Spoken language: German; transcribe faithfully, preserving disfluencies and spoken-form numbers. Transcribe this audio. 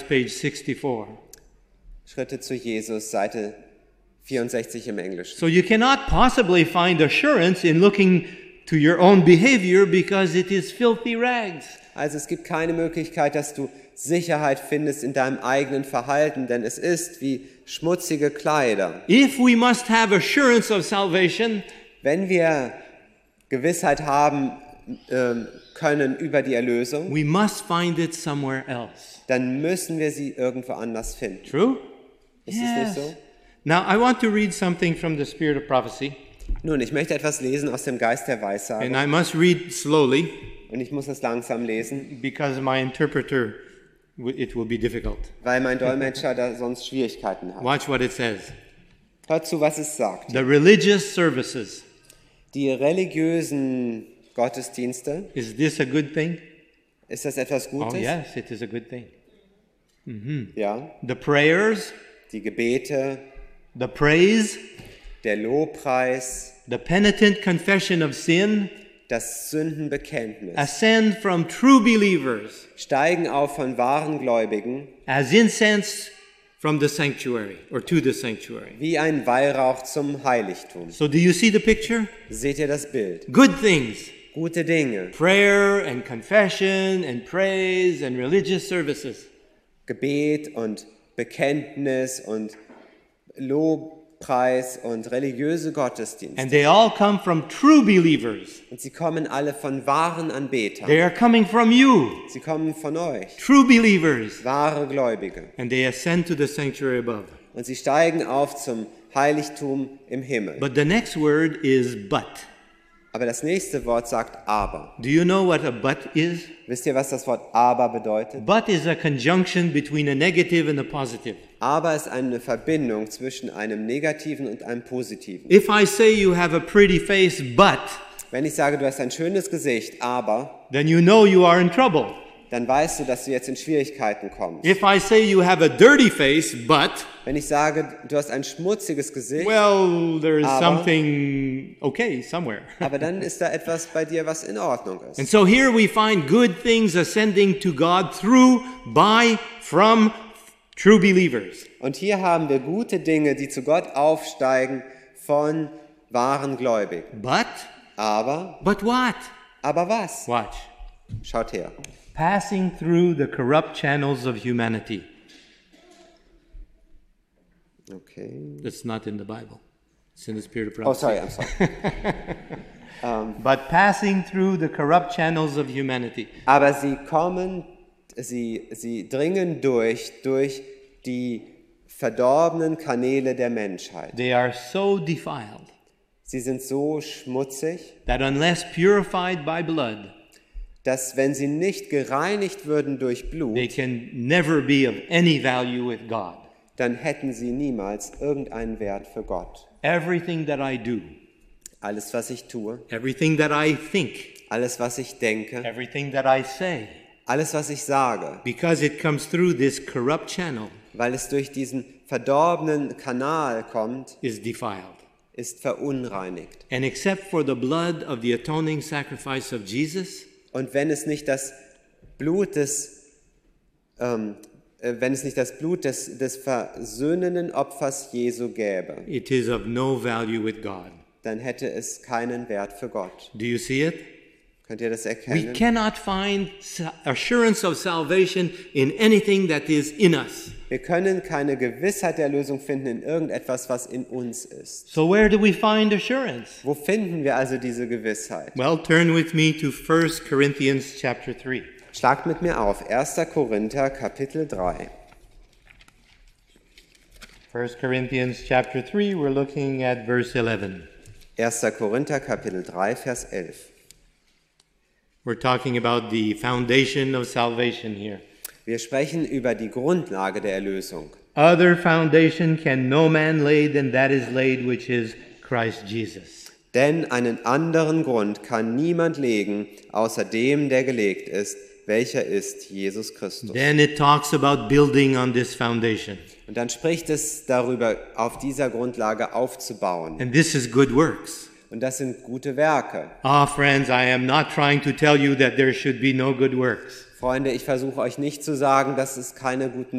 page sixty-four. Schritte zu Jesus, Seite vierundsechzig im Englischen. So you cannot possibly find assurance in looking to your own behavior because it is filthy rags. Also es gibt keine Möglichkeit, dass du Sicherheit findest in deinem eigenen Verhalten, denn es ist wie schmutzige Kleider. If we must have assurance of salvation, Wenn wir Gewissheit haben ähm, können über die Erlösung, we must find it somewhere else. dann müssen wir sie irgendwo anders finden. True? Ist es nicht so? Now I want to read something from the spirit of prophecy, Nun, ich möchte etwas lesen aus dem Geist der and Weissage I must read slowly und ich muss es langsam lesen, because my interpreter, it will be difficult. weil mein Dolmetscher da sonst Schwierigkeiten hat. Watch what it says. Hört zu, was es sagt. The religious services. Die religiösen Gottesdienste, Is this a good thing? ist das etwas Oh Gutes? yes, it is a good thing. Ja. The prayers, Die Gebete, the praise, der Lobpreis, the penitent confession of sin das Sündenbekenntnis ascend from true believers steigen auf von wahren Gläubigen as incense from the sanctuary or to the sanctuary. wie ein Weihrauch zum Heiligtum. So do you see the picture? Seht ihr das Bild? Good things. Gute Dinge, Prayer and confession and praise and religious services. Gebet und Bekenntnis und Lobpreis und religiöse Gottesdienste. And they all come from true believers. Und sie kommen alle von wahren Anbetern. They are coming from you, Sie kommen von euch, true believers. wahre Gläubige. And they ascend to the sanctuary above. Und sie steigen auf zum Heiligtum im Himmel. But the next word is but. Aber das nächste Wort sagt aber. Do you know what a but is? Wisst ihr, was das Wort aber bedeutet? But is a conjunction between a negative and a positive. Aber ist eine Verbindung zwischen einem negativen und einem positiven. If I say you have a pretty face, but, Wenn ich sage, du hast ein schönes Gesicht, aber, then you know you are in trouble. dann weißt du, dass du jetzt in Schwierigkeiten kommst. If I say you have a dirty face, but, Wenn ich sage, du hast ein schmutziges Gesicht, well, there is Aber- something okay somewhere. aber dann ist da etwas bei dir, was in Ordnung ist. And so here we find good things ascending to God through, by, from true believers. Und hier haben wir gute Dinge, die zu Gott aufsteigen von wahren Gläubigen. But, Aber, but what? aber was? Watch. Schaut her. Passing through the corrupt channels of humanity. Okay. That's not in the Bible. It's in the spirit of Oh, prophecy. sorry, I'm sorry. But passing through the corrupt channels of humanity. Aber sie kommen, sie, sie dringen durch, durch die verdorbenen Kanäle der Menschheit. They are so defiled Sie sind so schmutzig, that unless purified by blood, dass wenn sie nicht gereinigt würden durch Blut, they can never be of any value with God. dann hätten sie niemals irgendeinen Wert für Gott. Everything that I do, Alles, was ich tue, everything that I think, alles, was ich denke, everything that I say, alles, was ich sage, because it comes through this corrupt channel, weil es durch diesen verdorbenen Kanal kommt, is defiled. ist verunreinigt. And except for the blood of the atoning sacrifice of Jesus, Und wenn es nicht das Blut des, ähm, äh, wenn es nicht das Blut des, des versöhnenden Opfers Jesu gäbe, it is of no value with God. dann hätte es keinen Wert für Gott. Do you see it? Könnt ihr das We erkennen? cannot find sa- assurance of salvation in anything that is in us. Wir können keine Gewissheit der Erlösung finden in irgendetwas, was in uns ist. So where do we find assurance? Wo finden wir also diese Gewissheit? Well, turn with me to First Corinthians chapter three. Schlagt mit mir auf, erster Korinther, Kapitel drei. First Corinthians chapter three, we're looking at verse eleven. erster Korinther, Kapitel drei, Vers elf. We're talking about the foundation of salvation here. Wir sprechen über die Grundlage der Erlösung. Other foundation can no man lay than that is laid, which is Christ Jesus. Denn einen anderen Grund kann niemand legen, außer dem, der gelegt ist, welcher ist Jesus Christus. Then it talks about building on this foundation. Und dann spricht es darüber, auf dieser Grundlage aufzubauen. And this is good works. Und das sind gute Werke. Ah, friends, I am not trying to tell you that there should be no good works. Freunde, ich versuche euch nicht zu sagen, dass es keine guten